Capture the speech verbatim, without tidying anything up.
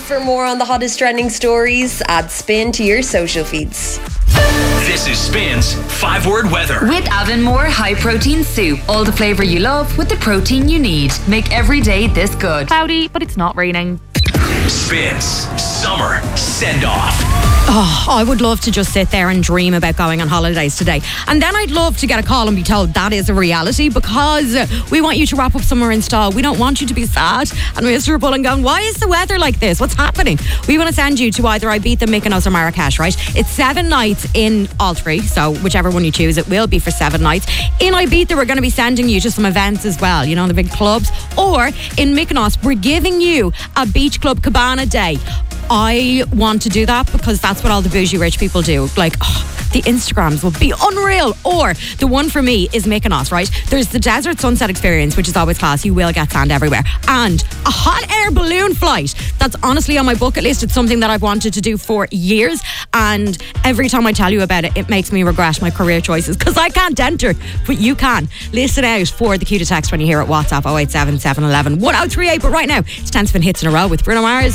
For more on the hottest trending stories, add Spin to your social feeds. This is Spin's five-word weather. With Avonmore High Protein Soup. All the flavour you love with the protein you need. Make every day this good. Cloudy, but it's not raining. Spin's summer send-off. Oh, I would love to just sit there and dream about going on holidays today. And then I'd love to get a call and be told that is a reality, because we want you to wrap up summer in style. We don't want you to be sad and miserable and going, why is the weather like this? What's happening? We want to send you to either Ibiza, Mykonos or Marrakesh, right? It's seven nights in all three, so whichever one you choose, it will be for seven nights. In Ibiza, we're going to be sending you to some events as well, you know, the big clubs. Or in Mykonos, we're giving you a beach club cabana day. I want to do that because that's what all the bougie rich people do. Like, oh, the Instagrams will be unreal. Or the one for me is Mykonos, right? There's the desert sunset experience, which is always class. You will get sand everywhere. And a hot air balloon flight. That's honestly on my bucket list. It's something that I've wanted to do for years. And every time I tell you about it, it makes me regret my career choices because I can't enter, but you can. Listen out for the cue to text when you hear it. WhatsApp oh eight seven, seven one one, one oh three eight. But right now, it's ten Spin hits in a row with Bruno Mars.